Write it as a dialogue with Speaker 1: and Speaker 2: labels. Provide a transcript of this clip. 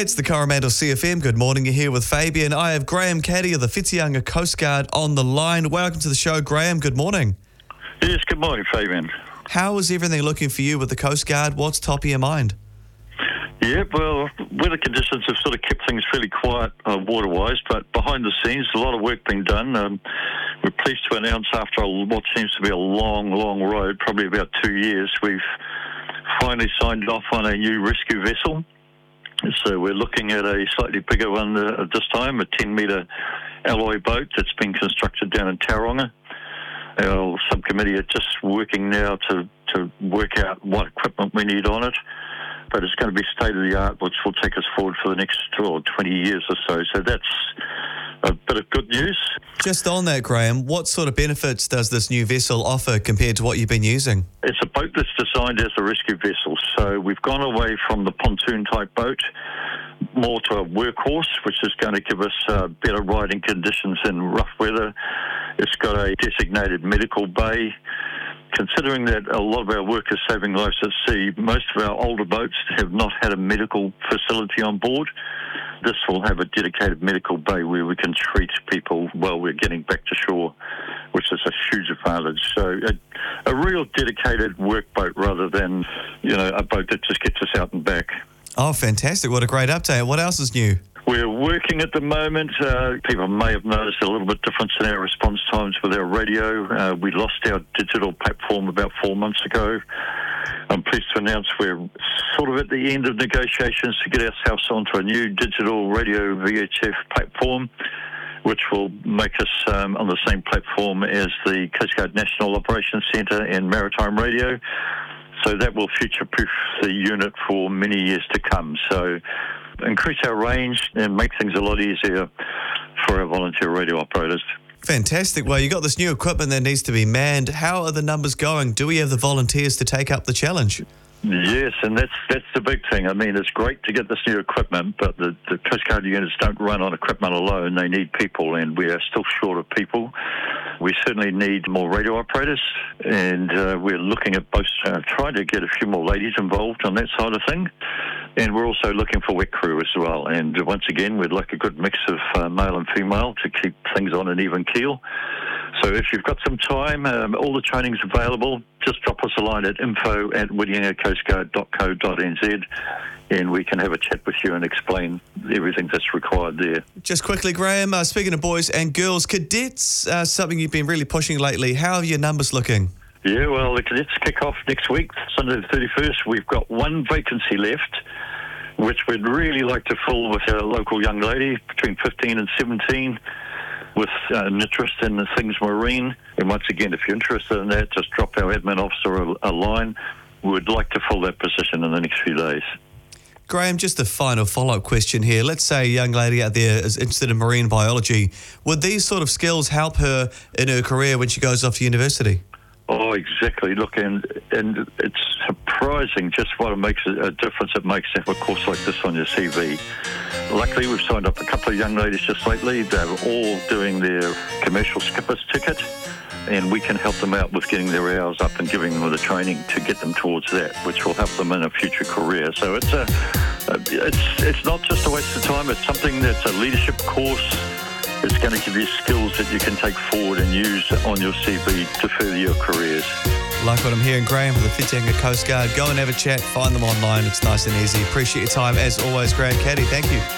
Speaker 1: It's the Coromandel CFM. Good morning. You're here with Fabian. I have Graham Caddy of the Whitianga Coast Guard on the line. Welcome to the show, Graham. Good morning.
Speaker 2: Yes, good morning, Fabian.
Speaker 1: How is everything looking for you with the Coast Guard? What's top of your mind?
Speaker 2: Yeah, well, weather conditions have sort of kept things fairly quiet water-wise, but behind the scenes, a lot of work being done. We're pleased to announce after what seems to be a long, long road, probably about 2 years, we've finally signed off on a new rescue vessel. So we're looking at a slightly bigger one at this time, a 10-metre alloy boat that's been constructed down in Tauranga. Our subcommittee are just working now to work out what equipment we need on it, but it's going to be state-of-the-art, which will take us forward for the next 20 years or so. So that's a bit of good news.
Speaker 1: Just on that, Graham, what sort of benefits does this new vessel offer compared to what you've been using?
Speaker 2: It's a boat that's designed as a rescue vessel. So we've gone away from the pontoon-type boat, more to a workhorse, which is going to give us better riding conditions in rough weather. It's got a designated medical bay. Considering that a lot of our work is saving lives at sea, most of our older boats have not had a medical facility on board. This will have a dedicated medical bay where we can treat people while we're getting back to shore, which is a huge advantage. So a real dedicated work boat rather than, a boat that just gets us out and back.
Speaker 1: Oh, fantastic. What a great update. What else is new?
Speaker 2: We're working at the moment. People may have noticed a little bit difference in our response times with our radio. We lost our digital platform about 4 months ago. I'm pleased to announce we're sort of at the end of negotiations to get ourselves onto a new digital radio VHF platform, which will make us on the same platform as the Coast Guard National Operations Centre and Maritime Radio. So that will future-proof the unit for many years to come. So increase our range and make things a lot easier for our volunteer radio operators.
Speaker 1: Fantastic. Well, you got this new equipment that needs to be manned. How are the numbers going? Do we have the volunteers to take up the challenge?
Speaker 2: Yes, and that's the big thing. I mean, it's great to get this new equipment, but the Coast Guard units don't run on equipment alone. They need people, and we are still short of people. We certainly need more radio operators, and we're looking at both trying to get a few more ladies involved on that side of thing. And we're also looking for wet crew as well. And once again, we'd like a good mix of male and female to keep things on an even keel. So if you've got some time, all the training's available. Just drop us a line at info@whitiangacoastguard.co.nz and we can have a chat with you and explain everything that's required there.
Speaker 1: Just quickly, Graham, speaking of boys and girls, cadets, something you've been really pushing lately. How are your numbers looking?
Speaker 2: Yeah, well, the cadets kick off next week, Sunday the 31st. We've got one vacancy left, which we'd really like to fill with a local young lady between 15 and 17 with an interest in things marine. And once again, if you're interested in that, just drop our admin officer a line. We'd like to fill that position in the next few days.
Speaker 1: Graham, just a final follow-up question here. Let's say a young lady out there is interested in marine biology. Would these sort of skills help her in her career when she goes off to university?
Speaker 2: Oh, exactly. Look, and it's surprising just what a difference it makes to have a course like this on your CV. Luckily, we've signed up a couple of young ladies just lately. They're all doing their commercial skipper's ticket, and we can help them out with getting their hours up and giving them the training to get them towards that, which will help them in a future career. So it's not just a waste of time. It's something that's a leadership course. It's going to give you skills that you can take forward and use on your CV to further your careers.
Speaker 1: Like what I'm hearing, Graham, for the Whitianga Coast Guard. Go and have a chat. Find them online. It's nice and easy. Appreciate your time. As always, Graham Caddy. Thank you.